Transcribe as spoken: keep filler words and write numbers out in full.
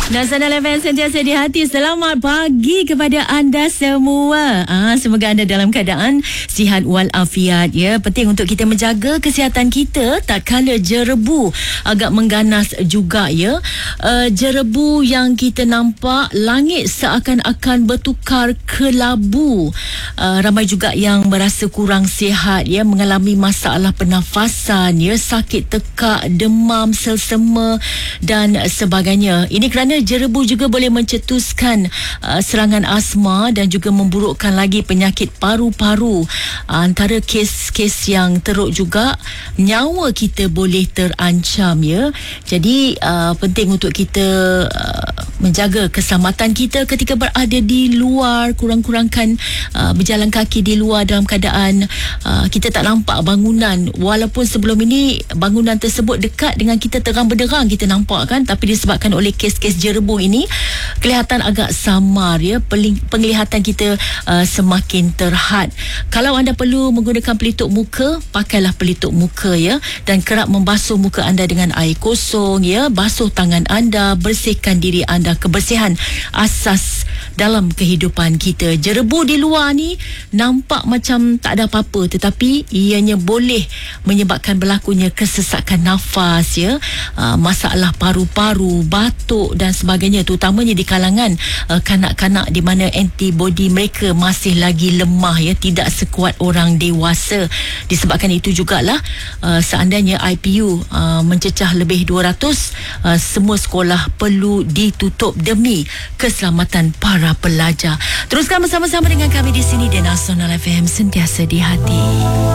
Nasional F M sentiasa di hati. Selamat pagi kepada anda semua. Ah, semoga anda dalam keadaan sihat walafiat ya. Penting untuk kita menjaga kesihatan kita tak kala jerebu agak mengganas juga ya. Uh, jerebu yang kita nampak, langit seakan-akan bertukar kelabu. Uh, ramai juga yang merasa kurang sihat ya, mengalami masalah pernafasan ya, sakit tekak, demam, selsema dan sebagainya. Ini kerana jerebu juga boleh mencetuskan uh, serangan asma dan juga memburukkan lagi penyakit paru-paru. Uh, antara kes-kes yang teruk juga, nyawa kita boleh terancam ya. Jadi uh, penting untuk kita uh, menjaga keselamatan kita ketika berada di luar, kurang-kurangkan uh, berjalan kaki di luar dalam keadaan uh, kita tak nampak bangunan. Walaupun sebelum ini bangunan tersebut dekat dengan kita, terang benderang kita nampak kan, tapi disebabkan oleh kes-kes jerebu ini kelihatan agak samar ya, penglihatan kita uh, semakin terhad. Kalau anda perlu menggunakan pelitup muka, pakailah pelitup muka ya, dan kerap membasuh muka anda dengan air kosong ya, basuh tangan anda, bersihkan diri anda. Kebersihan asas dalam kehidupan kita. Jerebu di luar ni nampak macam tak ada apa-apa, tetapi ianya boleh menyebabkan berlakunya kesesakan nafas ya, uh, masalah paru-paru, batuk dan sebagainya, terutamanya di kalangan uh, kanak-kanak di mana antibody mereka masih lagi lemah ya, tidak sekuat orang dewasa. Disebabkan itu jugalah uh, seandainya I P U uh, mencecah lebih dua ratus, uh, semua sekolah perlu ditutup demi keselamatan para pelajar. Teruskan bersama-sama dengan kami di sini di Nasional F M, sentiasa di hati.